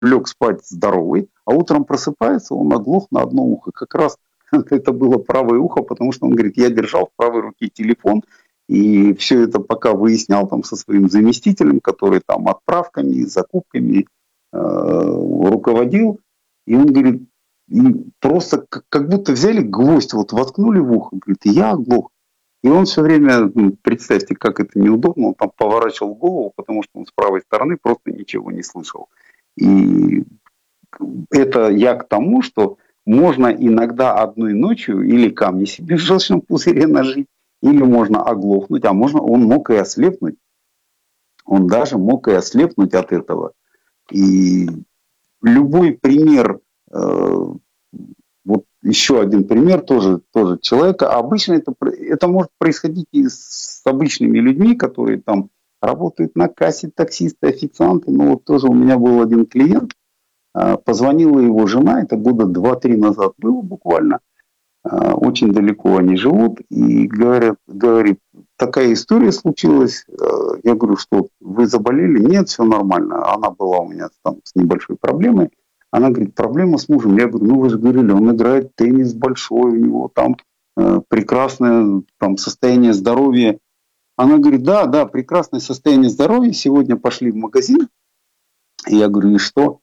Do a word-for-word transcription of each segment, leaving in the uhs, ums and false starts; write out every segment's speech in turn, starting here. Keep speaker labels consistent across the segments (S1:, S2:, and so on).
S1: лег спать здоровый, а утром просыпается, он оглох на одно ухо. Как раз это было правое ухо, потому что он говорит, я держал в правой руке телефон, и все это пока выяснял там со своим заместителем, который там отправками, закупками э, руководил. И он говорит, и просто как, как будто взяли гвоздь, вот воткнули в ухо, говорит, и я оглох. И он все время, ну, представьте, как это неудобно, он там поворачивал голову, потому что он с правой стороны просто ничего не слышал. И это я к тому, что можно иногда одной ночью или камни себе в желчном пузыре нажить, или можно оглохнуть, а можно, он мог и ослепнуть. Он даже мог и ослепнуть от этого. И любой пример, э, вот еще один пример тоже, тоже человека. Обычно это, это может происходить и с обычными людьми, которые там работают на кассе, таксисты, официанты. Но вот тоже у меня был один клиент, позвонила его жена, это года два-три назад было буквально, очень далеко они живут, и говорят, говорит, такая история случилась. Я говорю, что вы заболели? Нет, все нормально. Она была у меня там с небольшой проблемой. Она говорит, проблема с мужем. Я говорю, ну вы же говорили, он играет теннис большой, у него там э, прекрасное там, состояние здоровья. Она говорит, да, да, прекрасное состояние здоровья. Сегодня пошли в магазин. И я говорю, и что?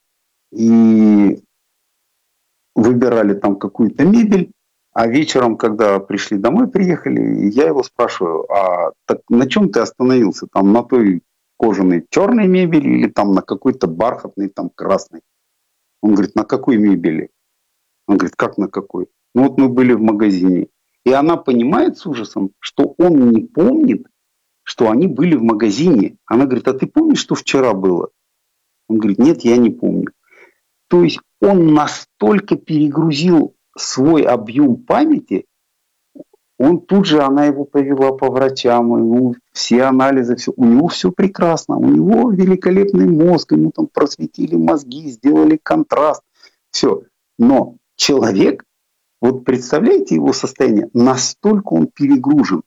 S1: И выбирали там какую-то мебель. А вечером, когда пришли домой, приехали, я его спрашиваю, а так на чем ты остановился? Там на той кожаной черной мебели или там на какой-то бархатной там красной? Он говорит, на какой мебели? Он говорит, как на какой? Ну вот мы были в магазине. И она понимает с ужасом, что он не помнит, что они были в магазине. Она говорит, а ты помнишь, что вчера было? Он говорит, нет, я не помню. То есть он настолько перегрузил свой объем памяти, он тут же, она его повела по врачам, ему все анализы, все, у него все прекрасно, у него великолепный мозг, ему там просветили мозги, сделали контраст, все. Но человек, вот представляете его состояние, настолько он перегружен.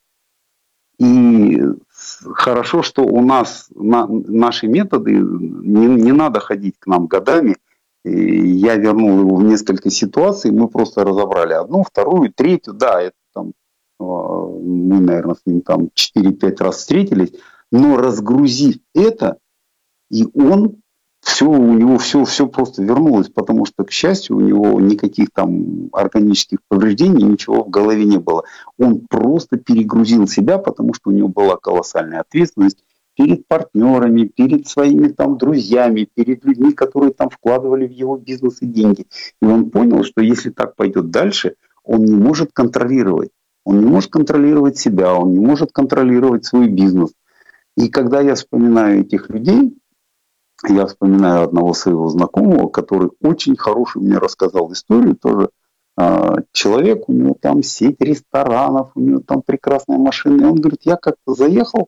S1: И хорошо, что у нас на, наши методы, не, не надо ходить к нам годами. И я вернул его в несколько ситуаций, мы просто разобрали одну, вторую, третью. Да, это там, мы, наверное, с ним там четыре-пять раз встретились, но разгрузив это, и он, все, у него все, все просто вернулось, потому что, к счастью, у него никаких там органических повреждений, ничего в голове не было. Он просто перегрузил себя, потому что у него была колоссальная ответственность перед партнерами, перед своими там друзьями, перед людьми, которые там вкладывали в его бизнес и деньги. И он понял, что если так пойдет дальше, он не может контролировать. Он не может контролировать себя, он не может контролировать свой бизнес. И когда я вспоминаю этих людей, я вспоминаю одного своего знакомого, который очень хорошую мне рассказал историю тоже. Человек, у него там сеть ресторанов, у него там прекрасная машина. И он говорит, я как-то заехал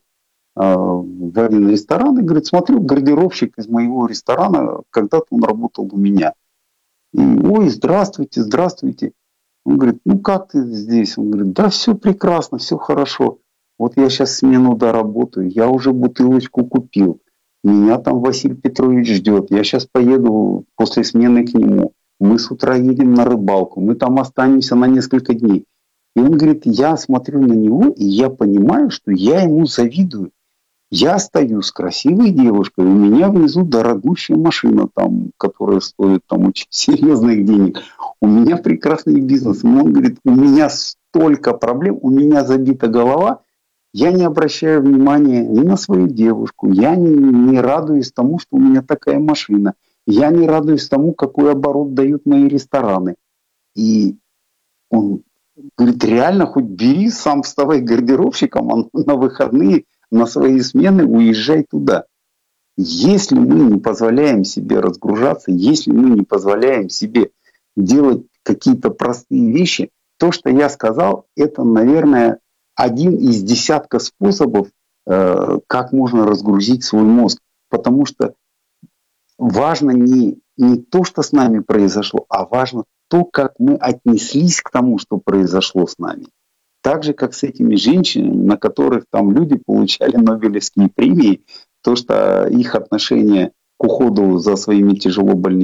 S1: в один ресторан и говорит, смотрю, гардеробщик из моего ресторана, когда-то он работал у меня. И, ой, здравствуйте, здравствуйте. Он говорит, ну как ты здесь? Он говорит, да все прекрасно, все хорошо. Вот я сейчас смену доработаю, я уже бутылочку купил. Меня там Василий Петрович ждет. Я сейчас поеду после смены к нему. Мы с утра едем на рыбалку. Мы там останемся на несколько дней. И он говорит, я смотрю на него, и я понимаю, что я ему завидую. Я стою с красивой девушкой, у меня внизу дорогущая машина, там, которая стоит там, очень серьезных денег. У меня прекрасный бизнес. И он говорит, у меня столько проблем, у меня забита голова. Я не обращаю внимания ни на свою девушку, я не, не радуюсь тому, что у меня такая машина. Я не радуюсь тому, какой оборот дают мои рестораны. И он говорит, реально, хоть бери, сам вставай гардеробщиком, а на выходные, на свои смены уезжай туда. Если мы не позволяем себе разгружаться, если мы не позволяем себе делать какие-то простые вещи, то, что я сказал, это, наверное, один из десятка способов, э, как можно разгрузить свой мозг. Потому что важно не, не то, что с нами произошло, а важно то, как мы отнеслись к тому, что произошло с нами. Так же, как с этими женщинами, на которых там люди получали Нобелевские премии, то, что их отношение к уходу за своими тяжело больными